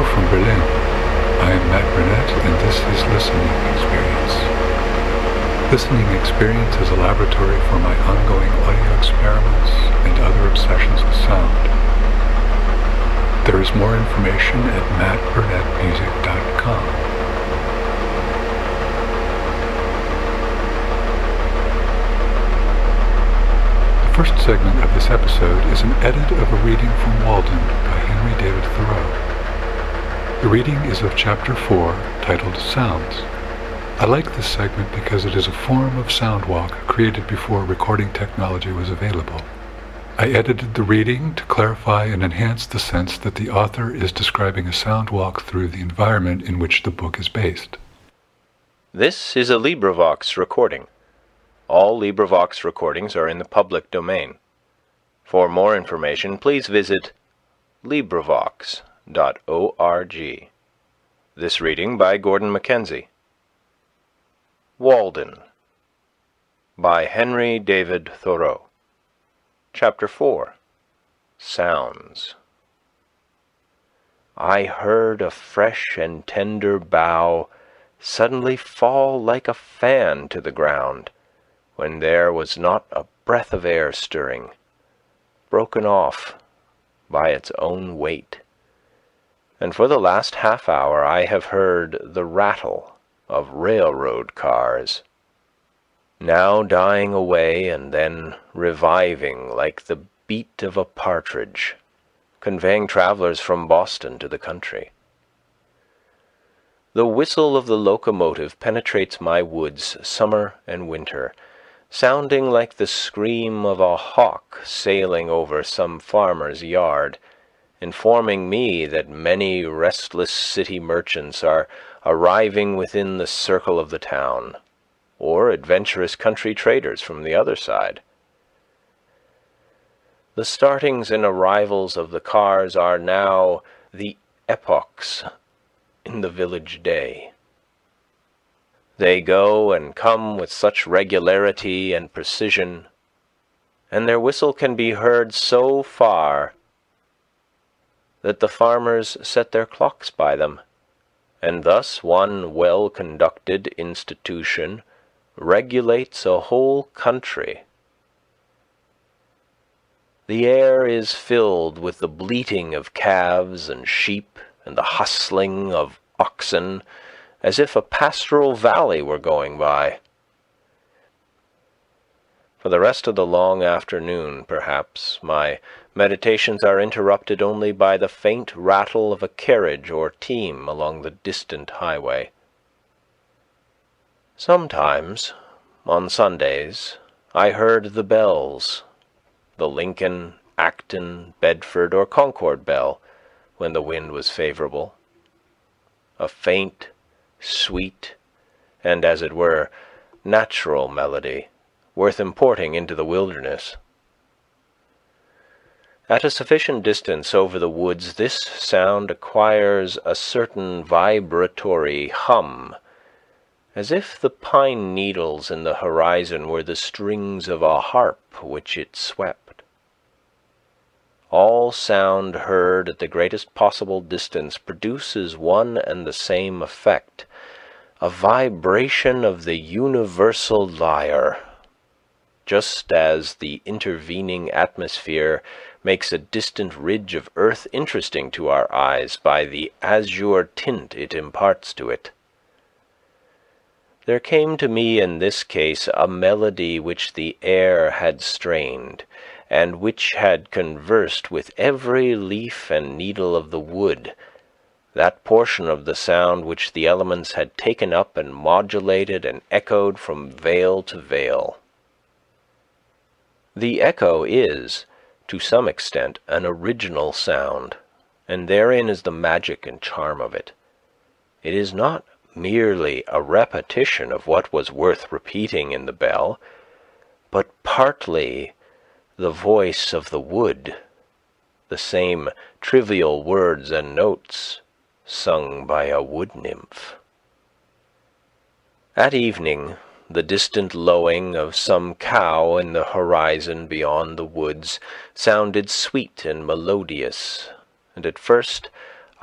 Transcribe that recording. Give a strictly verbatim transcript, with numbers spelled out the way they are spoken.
from Berlin. I am Matt Burnett, and this is Listening Experience. Listening Experience is a laboratory for my ongoing audio experiments and other obsessions with sound. There is more information at matt burnett music dot com. The first segment of this episode is an edit of a reading from Walden by Henry David Thoreau. The reading is of Chapter four, titled Sounds. I like this segment because it is a form of sound walk created before recording technology was available. I edited the reading to clarify and enhance the sense that the author is describing a sound walk through the environment in which the book is based. This is a LibriVox recording. All LibriVox recordings are in the public domain. For more information, please visit librivox dot org. This reading by Gordon Mackenzie. Walden by Henry David Thoreau. Chapter four. Sounds. I heard a fresh and tender bough suddenly fall like a fan to the ground, when there was not a breath of air stirring, broken off by its own weight. And for the last half hour I have heard the rattle of railroad cars, now dying away and then reviving like the beat of a partridge, conveying travelers from Boston to the country. The whistle of the locomotive penetrates my woods summer and winter, sounding like the scream of a hawk sailing over some farmer's yard, informing me that many restless city merchants are arriving within the circle of the town, or adventurous country traders from the other side. The startings and arrivals of the cars are now the epochs in the village day. They go and come with such regularity and precision, and their whistle can be heard so far that the farmers set their clocks by them, and thus one well-conducted institution regulates a whole country. The air is filled with the bleating of calves and sheep and the hustling of oxen, as if a pastoral valley were going by. For the rest of the long afternoon, perhaps, my meditations are interrupted only by the faint rattle of a carriage or team along the distant highway. Sometimes, on Sundays, I heard the bells, the Lincoln, Acton, Bedford, or Concord bell, when the wind was favorable. A faint, sweet, and, as it were, natural melody, worth importing into the wilderness. At a sufficient distance over the woods, this sound acquires a certain vibratory hum, as if the pine needles in the horizon were the strings of a harp which it swept. All sound heard at the greatest possible distance produces one and the same effect, a vibration of the universal lyre, just as the intervening atmosphere makes a distant ridge of earth interesting to our eyes by the azure tint it imparts to it. There came to me in this case a melody which the air had strained, and which had conversed with every leaf and needle of the wood, that portion of the sound which the elements had taken up and modulated and echoed from vale to vale. The echo is, to some extent, an original sound, and therein is the magic and charm of it. It is not merely a repetition of what was worth repeating in the bell, but partly the voice of the wood, the same trivial words and notes sung by a wood nymph. At evening, the distant lowing of some cow in the horizon beyond the woods sounded sweet and melodious, and at first